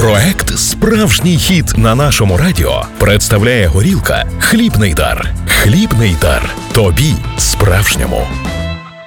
Проект «Справжній хіт» на нашому радіо представляє горілка «Хлібний дар». «Хлібний дар» – тобі справжньому.